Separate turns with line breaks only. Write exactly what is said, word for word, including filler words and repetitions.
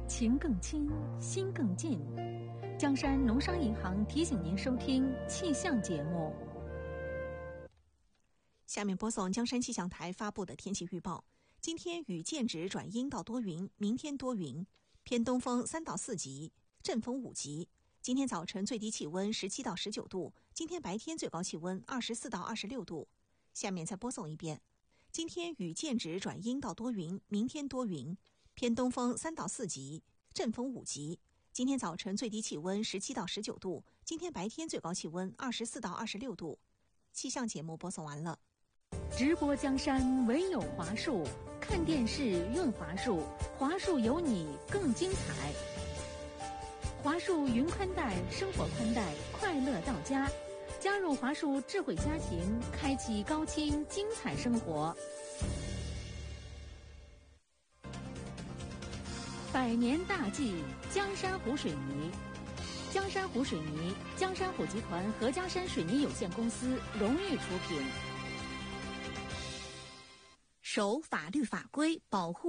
情更亲，心更近。江山农商银行提醒您收听气象节目。
下面播送江山气象台发布的天气预报。今天雨间值转阴到多云，明天多云，偏东风三到四级，阵风五级。今天早晨最低气温十七到十九度，今天白天最高气温二十四到二十六度。下面再播送一遍。今天雨间值转阴到多云，明天多云，偏东风三到四级，阵风五级。今天早晨最低气温十七到十九度，今天白天最高气温二十四到二十六度。气象节目播送完了。
直播江山唯有华数，看电视用华数，华数有你更精彩。华数云宽带，生活宽带，快乐到家。加入华数智慧家庭，开启高清精彩生活。百年大计，江山湖水泥。江山湖水泥，江山湖集团何家山水泥有限公司荣誉出品。
守法律法规，保护